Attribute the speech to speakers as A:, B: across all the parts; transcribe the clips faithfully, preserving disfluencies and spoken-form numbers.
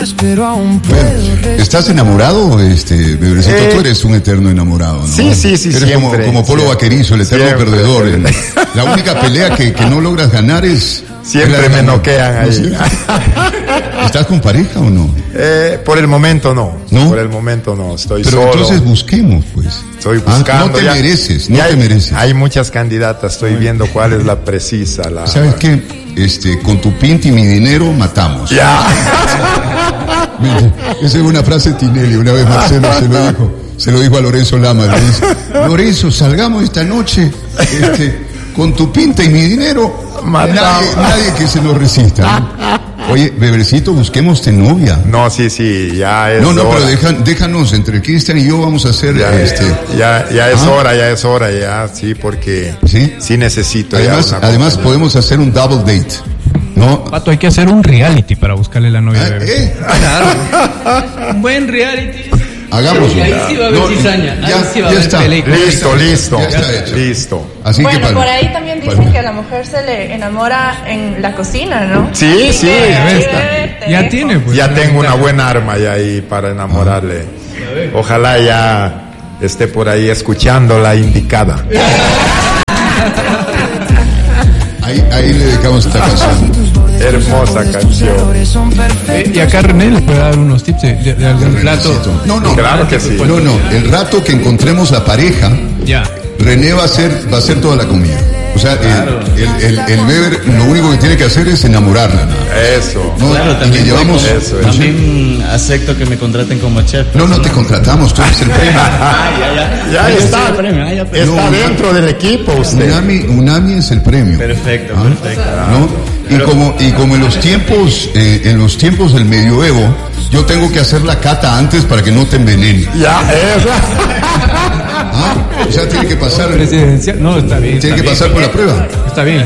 A: Bueno, ¿estás enamorado, este, Bebrecito? Eh, Tú eres un eterno enamorado, ¿no?
B: Sí, sí, sí,
A: eres
B: siempre.
A: como, como Polo
B: siempre,
A: Vaquerizo, el eterno
B: siempre.
A: perdedor. El, la única pelea que, que no logras ganar es...
B: Siempre me noquean ahí.
A: ¿Estás con pareja o no?
B: Eh, por el momento no.
A: ¿No?
B: Por el momento no, estoy
A: Pero
B: solo.
A: entonces busquemos, pues.
B: Estoy buscando.
A: Ah, no te
B: ya,
A: mereces, no
B: ya
A: te
B: hay,
A: mereces.
B: Hay muchas candidatas, estoy viendo cuál es la precisa. La...
A: ¿Sabes qué? Este, con tu pinta y mi dinero matamos.
B: Ya.
A: Esa es una frase de Tinelli, una vez Marcelo se lo dijo, se lo dijo a Lorenzo Lamas. Le dice, Lorenzo, salgamos esta noche, este, con tu pinta y mi dinero, nadie, nadie que se nos resista, ¿no? Oye, Bebrecito, busquémoste novia.
B: No, sí, sí, ya es
A: No, no,
B: hora.
A: pero deja, déjanos, entre Cristian y yo vamos a hacer
B: ya,
A: este.
B: Ya, ya es
A: ¿Ah?
B: hora, ya es hora, ya, sí, porque
A: sí,
B: sí necesito.
A: Además,
B: ya una
A: además podemos hacer un double date. No.
C: Pato, hay que hacer un reality para buscarle la novia.
A: Ah,
C: de Bebé.
A: ¿eh?
D: Claro. Un buen reality.
A: Hagámoslo.
D: Ahí sí va a haber
A: No,
D: cizaña. Ahí
A: ya,
D: sí va a
A: ya
D: haber
A: está.
D: pelea.
B: Listo, listo,
A: Ya está hecho.
B: listo.
A: Así
E: bueno,
A: que palma.
E: por ahí también dicen
A: Palma.
E: que a la mujer se le enamora en la cocina, ¿no?
B: Sí,
E: Así
B: sí,
E: que,
B: ya
E: ahí,
B: está.
E: bebé, te
C: Ya
E: dejo.
C: tiene, pues.
B: Ya tengo una buena arma ya ahí para enamorarle. Ojalá ya esté por ahí escuchando la indicada.
A: Ahí, ahí le dedicamos esta canción.
B: Hermosa canción.
C: Eh, y acá René le puede dar unos tips de, de, de algún plato.
A: No, no,
B: Claro que sí.
A: No, no, el rato que encontremos la pareja,
C: Ya.
A: René va a hacer, va a hacer toda la comida. O sea, el, el, el, el Weber lo único que tiene que hacer es enamorarla. ¿No?
B: Eso.
A: ¿No?
D: Claro,
A: Y
D: también,
A: le llevamos.
B: eso, eso.
D: también acepto que me contraten como chef.
A: No, no te contratamos, tú eres el premio.
D: Ah, ya, ya.
B: Ya
D: Yo soy
B: está.
D: el premio, ah, ya, pues.
B: Está
A: No,
B: dentro del equipo usted.
A: Unami, Unami es el premio.
D: Perfecto,
A: ¿Ah?
D: perfecto.
A: ¿No? Y como, y como en los tiempos, eh, en los tiempos del medioevo, yo tengo que hacer la cata antes para que no te envenene.
B: Ya, eso.
A: ¿Ah? O sea, tiene que pasar,
C: Presidencial. No, está bien.
A: tiene
C: está
A: que
C: bien.
A: pasar por la prueba.
C: Está bien.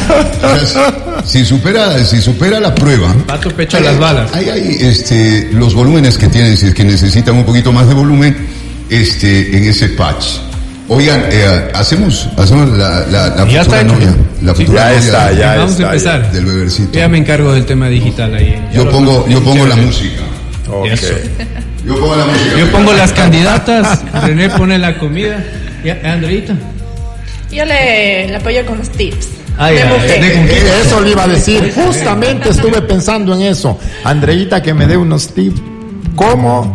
A: O sea, si supera, si supera la prueba,
C: Pato pecho a
A: hay-
C: las balas.
A: Hay, hay, este, los volúmenes que tienen, si es que necesitan un poquito más de volumen, este, en ese patch. Oigan, eh, hacemos, hacemos la, la, la
C: Ya
A: futura
C: está hecho.
A: novia, la
C: Sí,
A: futura
B: ya
A: novia
B: está,
A: de-
B: ya
C: Vamos
B: está,
C: a empezar.
A: del Bebercito.
C: Ya me encargo del tema digital ahí. Ya
A: Yo
C: lo-
A: pongo, yo pongo la
C: Chévere.
A: música.
B: Ok.
C: Eso.
A: Yo pongo la música.
C: Yo pongo las candidatas, René pone la comida. Ya, Andreita.
E: Yo le, le apoyo con los tips.
D: Ah,
E: de
D: ya,
E: mujer.
C: de-
B: Eh, Eso le iba a decir. Justamente estuve pensando en eso. Andreita, que me dé unos tips. ¿Cómo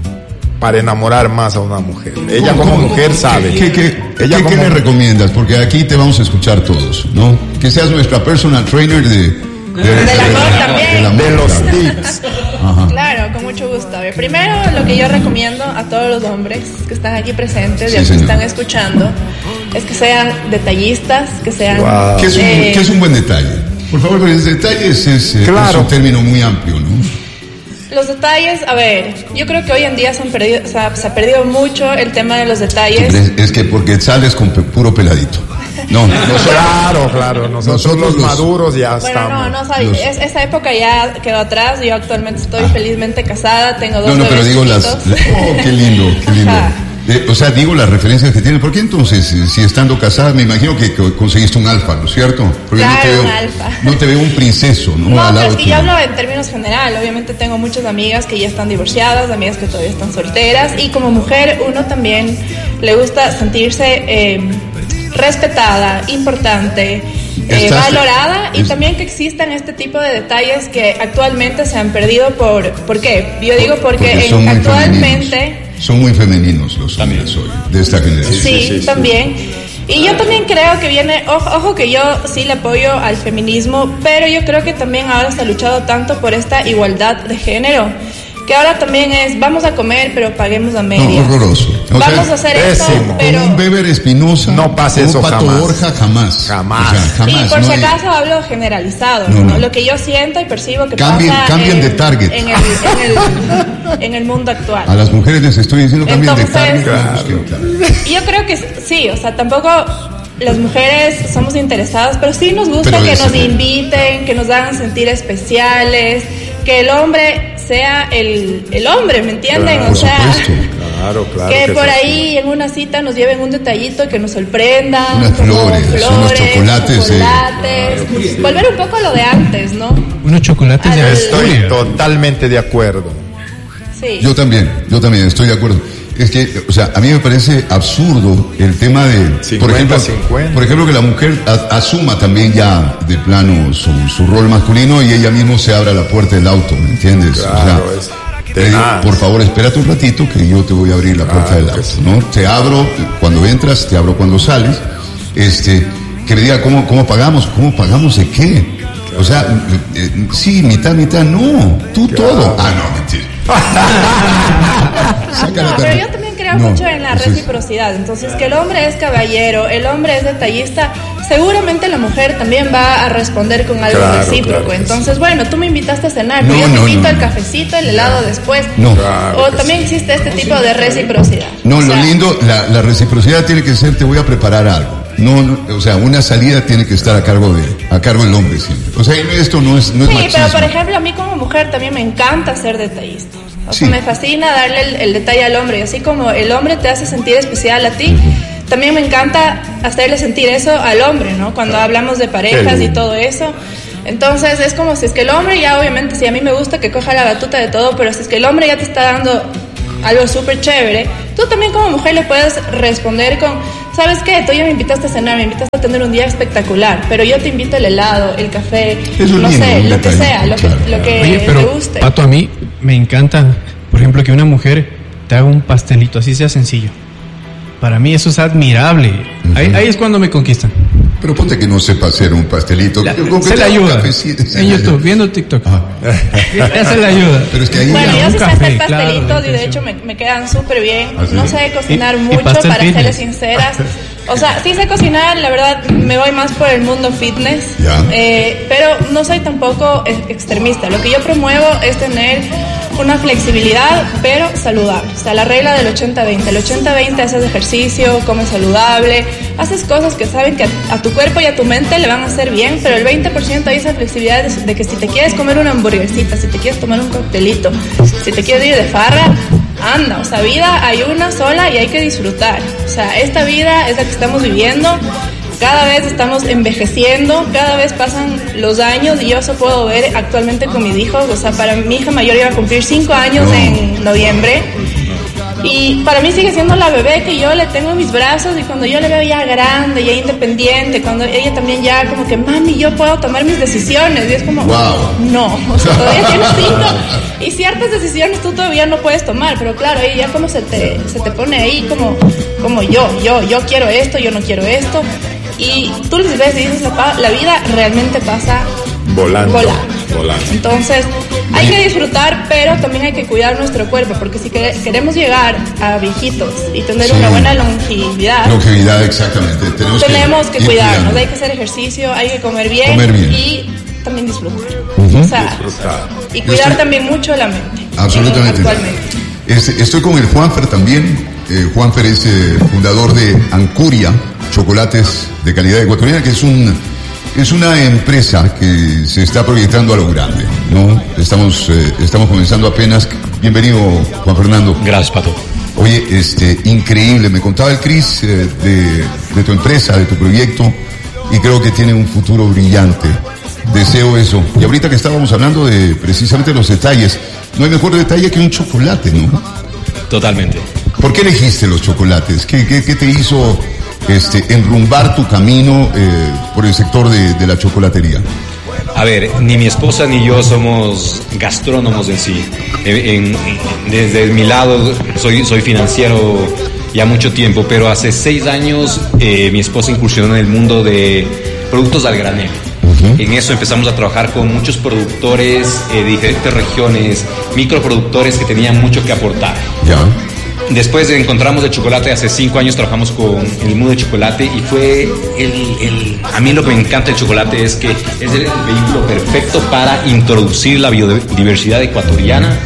B: para enamorar más a una mujer? Ella
A: ¿Cómo,
B: como
A: cómo?
B: mujer sabe.
A: ¿Qué, qué,
B: Ella
A: qué-
B: como
A: qué le recomiendas? Porque aquí te vamos a escuchar todos, ¿no? Que seas nuestra personal trainer de... de-
E: Del amor también.
A: del amor,
B: de los
A: claro.
B: tips.
A: Ajá.
E: Claro, con mucho gusto. A ver, primero, lo que yo recomiendo a todos los hombres que están aquí presentes
A: Sí,
E: y a los que
A: señor.
E: están escuchando es que sean detallistas, que sean...
B: Wow.
A: ¿Qué es, un,
E: eh,
A: qué es un buen detalle? Por favor, porque el detalle es, es, eh,
B: Claro.
A: es un término muy amplio, ¿no?
E: Los detalles, a ver, yo creo que hoy en día se, han perdido, o sea, se ha perdido mucho el tema de los detalles.
A: Es, es que porque sales con pe- puro peladito. No, nosotros,
B: Claro, claro. Nosotros,
A: Nosotros
B: los
A: los-
B: maduros ya
E: Bueno,
B: estamos.
E: no, no, sabes,
A: Los-
E: es- esa época ya quedó atrás. Yo actualmente estoy felizmente casada, tengo dos
A: no, no, pero
E: bebés
A: digo las...
E: chiquitos.
A: la- oh, qué lindo, qué lindo.
E: Ajá.
A: Eh, o sea, digo las referencias que tienen. ¿Por qué entonces, eh, si estando casada, me imagino que co- conseguiste un alfa, ¿no es cierto? Porque no te
E: Claro,
A: veo,
E: un alfa.
A: no te veo un princeso, ¿no?
E: No,
A: Al
E: pero
A: lado
E: es que
A: tuyo.
E: yo hablo en términos general. Obviamente tengo muchas amigas que ya están divorciadas, amigas que todavía están solteras. Y como mujer, uno también le gusta sentirse eh, respetada, importante, eh,
A: Estás-
E: valorada. Y
A: es-
E: también que existan este tipo de detalles que actualmente se han perdido por... ¿Por qué? Yo digo porque,
A: Porque
E: en-
A: son muy
E: actualmente...
A: femeninos. Son muy femeninos los hombres hoy, de esta generación.
E: Sí,
B: sí, sí.
E: también. Y yo también creo que viene, ojo, ojo que yo sí le apoyo al feminismo, pero yo creo que también ahora se ha luchado tanto por esta igualdad de género, que ahora también es, vamos a comer, pero paguemos a
A: No,
E: medias.
A: horroroso. O
E: Vamos
A: sea,
E: a hacer esto,
B: pésimo.
E: pero...
A: Con un Weber Espinosa,
B: No pase
A: con
B: eso
A: un Pato
B: jamás.
A: Borja, jamás.
B: Jamás.
A: O sea, jamás.
E: y por
A: no
E: si
A: hay-
E: acaso hablo generalizado,
A: No,
E: ¿no?
A: no.
E: Lo que yo siento y percibo que
A: Cambien-
E: pasa
A: cambien
E: en,
A: de target.
E: En, el, en, el, en el mundo actual.
A: A las mujeres les estoy diciendo también de
E: Entonces-
A: target. Claro.
E: Y yo creo que sí, o sea, tampoco las mujeres somos interesadas, pero sí nos gusta
A: Pero
E: que
A: eso,
E: nos
A: sí.
E: inviten, que nos hagan sentir especiales, que el hombre sea el, el hombre, ¿me entienden?
A: Por
E: o sea,
A: supuesto.
B: Claro, claro.
E: que por
B: sí.
E: ahí en una cita nos lleven un detallito que nos sorprenda,
A: Unas
E: como
A: flores, unos chocolates, eh.
E: chocolates, volver un poco a lo de antes, ¿no?
C: unos chocolates de
B: Estoy
C: Asturias.
B: totalmente de acuerdo.
E: Sí.
A: Yo también, yo también estoy de acuerdo. Es que, o sea, a mí me parece absurdo el tema de,
B: cincuenta,
A: por ejemplo,
B: cincuenta.
A: por ejemplo, que la mujer a- asuma también ya de plano su, su rol masculino y ella mismo se abra la puerta del auto, ¿me entiendes?
B: Claro,
A: o
B: es
A: sea, te digo,
B: tenaz.
A: por favor, espérate un ratito que yo te voy a abrir la puerta
B: Claro
A: del
B: que
A: auto,
B: sí.
A: ¿no? Te abro cuando entras, te abro cuando sales, este, que me diga cómo, cómo pagamos, cómo pagamos de qué. O sea, eh, eh, sí, mitad, mitad, no, tú todo. Ah, no, mentira. Saca la
E: No, pero
A: tarjeta.
E: yo también creo
A: No,
E: mucho en la
A: eso es-
E: reciprocidad. Entonces, que el hombre es caballero, el hombre es detallista, seguramente la mujer también va a responder con algo
B: Claro,
E: recíproco.
B: claro que
E: Entonces, bueno, tú me invitaste a cenar,
A: No,
E: pero yo
A: no,
E: te invito
A: no,
E: el
A: no.
E: cafecito, el helado después.
A: No.
B: Claro
E: O
B: que
E: también existe este tipo de reciprocidad.
A: No,
E: O
A: lo
E: sea,
A: lindo, la, la reciprocidad tiene que ser, te voy a preparar algo. No, no, o sea, una salida tiene que estar a cargo de, a cargo del hombre siempre. O sea, esto no es, no es
E: Sí,
A: machismo.
E: pero por ejemplo, a mí como mujer también me encanta ser detallista. O sea,
A: Sí.
E: me fascina darle el, el detalle al hombre. Y así como el hombre te hace sentir especial a ti, también me encanta hacerle sentir eso al hombre, ¿no? Cuando hablamos de parejas y
B: lindo.
E: todo eso. Entonces es como si es que el hombre ya obviamente, si a mí me gusta que coja la batuta de todo, pero si es que el hombre ya te está dando algo súper chévere, tú también como mujer le puedes responder con, ¿sabes qué? Tú ya me invitaste a cenar, me invitaste a tener un día espectacular, pero yo te invito el helado, el café,
A: Eso es
E: no
A: lindo,
E: sé,
A: un
E: lo que
A: detalle,
E: sea, lo que,
A: claro,
E: lo
A: claro.
E: que
C: Oye,
E: te
C: pero
E: guste.
C: Pato, a mí me encanta, por ejemplo, que una mujer te haga un pastelito, así sea sencillo. Para mí eso es admirable. Ahí, ahí es cuando me conquistan.
A: Pero ponte que no sepa hacer un pastelito.
C: La-
A: Con que
C: se
A: te
C: le
A: haga un
C: ayuda.
A: cafecito, se
C: En
A: le
C: YouTube,
A: ayuda.
C: viendo TikTok.
A: Ah.
C: Ya, ya se le ayuda.
A: Pero es que ahí
E: Bueno,
C: Ya,
E: yo
C: un
E: sí sé
C: café,
E: hacer
C: claro,
E: pastelitos
C: la
E: y de
C: intención.
E: hecho me, me quedan súper bien.
A: ¿Ah, sí?
E: No sé cocinar
C: Y- y
E: mucho,
C: pastel
E: para serles
C: fitness.
E: sinceras. O sea, sí sé cocinar, la verdad me voy más por el mundo fitness.
A: Ya.
E: Eh, pero no soy tampoco ex- extremista. Lo que yo promuevo es tener una flexibilidad, pero saludable. O sea, la regla del ochenta veinte. El ochenta veinte haces ejercicio, comes saludable, haces cosas que saben que a, a tu cuerpo y a tu mente le van a hacer bien, pero el veinte por ciento hay esa flexibilidad de, de que si te quieres comer una hamburguesita, si te quieres tomar un coctelito, si te quieres ir de farra, anda. O sea, vida hay una sola y hay que disfrutar. O sea, esta vida es la que estamos viviendo. Cada vez estamos envejeciendo, cada vez pasan los años y yo eso puedo ver actualmente con mis hijos. O sea, para mi hija mayor iba a cumplir cinco años
A: No.
E: en noviembre. Y para mí sigue siendo la bebé que yo le tengo en mis brazos y cuando yo le veo ya grande, ya independiente, cuando ella también ya como que, mami, yo puedo tomar mis decisiones. Y es como,
A: Wow.
E: no, o sea, todavía tienes cinco y ciertas decisiones tú todavía no puedes tomar, pero claro, ella ya como se te, se te pone ahí como, como yo, yo, yo quiero esto, yo no quiero esto. Y tú les ves y dices, la, pa- la vida realmente pasa
B: Volando.
E: volando.
B: Volando.
E: Entonces, hay que disfrutar, pero también hay que cuidar nuestro cuerpo, porque si quere- queremos llegar a viejitos y tener
A: Sí.
E: una buena longevidad,
A: Longevidad, exactamente. Tenemos,
E: tenemos que
A: ir
E: cuidarnos,
A: cuidando.
E: hay que hacer ejercicio, hay que comer bien,
A: Comer bien.
E: y también disfrutar. O sea,
B: Disfrutar.
E: y
A: Yo
E: cuidar
A: estoy-
E: también mucho la mente.
A: Absolutamente.
E: Actualmente.
A: Este, estoy con el Juanfer también. Eh, Juanfer es eh, fundador de Ancuria, chocolates de calidad ecuatoriana, que es un es una empresa que se está proyectando a lo grande, ¿no? Estamos eh, estamos comenzando apenas. Bienvenido, Juan Fernando.
F: Gracias, Pato.
A: Oye, este, increíble. Me contaba el Cris eh, de, de tu empresa, de tu proyecto, y creo que tiene un futuro brillante. Deseo eso. Y ahorita que estábamos hablando de precisamente los detalles, no hay mejor detalle que un chocolate, ¿no?
F: Totalmente.
A: ¿Por qué elegiste los chocolates? ¿Qué, qué, qué te hizo este, enrumbar tu camino eh, por el sector de, de la chocolatería?
F: A ver, ni mi esposa ni yo somos gastrónomos en sí. En- en- desde mi lado soy, soy financiero ya mucho tiempo, pero hace seis años eh, mi esposa incursionó en el mundo de productos al granel. En eso empezamos a trabajar con muchos productores eh, de diferentes regiones, microproductores que tenían mucho que aportar.
A: Ya.
F: Después de encontramos el chocolate, hace cinco años trabajamos con el mundo de chocolate y fue el, el... A mí lo que me encanta del chocolate es que es el vehículo perfecto para introducir la biodiversidad ecuatoriana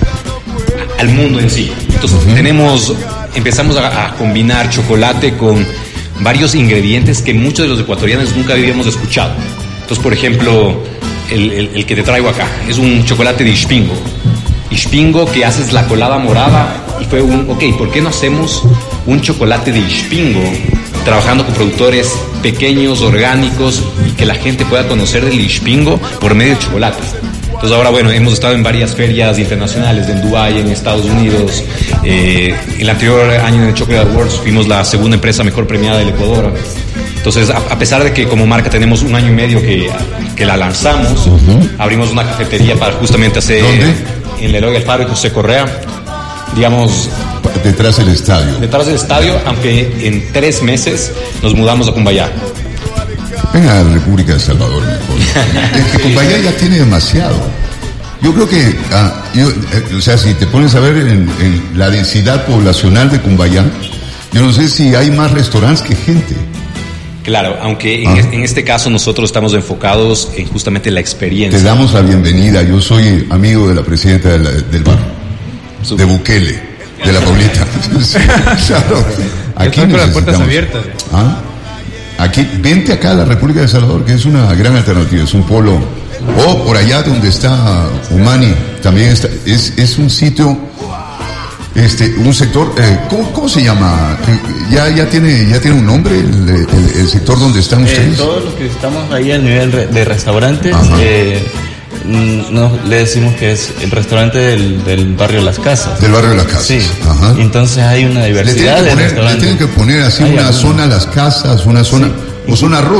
F: al mundo en sí. Entonces tenemos, empezamos a, a combinar chocolate con varios ingredientes que muchos de los ecuatorianos nunca habíamos escuchado. Entonces, por ejemplo, el, el, el que te traigo acá es un chocolate de Ispingo. Ispingo que haces la colada morada y fue un, ok, ¿por qué no hacemos un chocolate de Ispingo trabajando con productores pequeños, orgánicos y que la gente pueda conocer del Ispingo por medio de chocolate? Entonces ahora, bueno, hemos estado en varias ferias internacionales, en Dubái, en Estados Unidos. Eh, el anterior año en el Chocolate Awards fuimos la segunda empresa mejor premiada del Ecuador. Entonces, a, a pesar de que como marca tenemos un año y medio que, que la lanzamos, uh-huh. abrimos una cafetería para justamente hacer...
A: ¿Dónde?
F: En Leroy Alfaro y José Correa. Digamos...
A: Detrás del estadio.
F: Detrás del estadio, aunque en tres meses nos mudamos a Cumbayá.
A: Venga a la República de El Salvador mejor. Es que Cumbayá ya tiene demasiado. Yo creo que, ah, yo, eh, o sea, si te pones a ver en, en la densidad poblacional de Cumbayá, yo no sé si hay más restaurantes que gente.
F: Claro, aunque en,
A: ah.
F: es, en este caso nosotros estamos enfocados en justamente la experiencia.
A: Te damos la bienvenida. Yo soy amigo de la presidenta de la, del bar, Super. de Bukele, de la Paulita. Claro. Aquí
C: con las puertas abiertas.
A: ¿Ah? Aquí, vente acá a la República de El Salvador, que es una gran alternativa, es un polo. O por allá donde está Humani, también está, es, es un sitio, este, un sector, eh, ¿cómo, ¿cómo se llama? ¿Ya, ya tiene, ya tiene un nombre el, el, el sector donde están ustedes?
D: Eh, todos los que estamos ahí a nivel de restaurantes, eh, nos, le decimos que es el restaurante del, del barrio Las Casas.
A: Del barrio Las Casas.
D: Sí.
A: Ajá.
D: Entonces hay una diversidad
A: le
D: de
A: poner,
D: restaurantes.
A: Le tienen que poner así hay una alguna. zona Las Casas, una zona, sí. o zona rosa.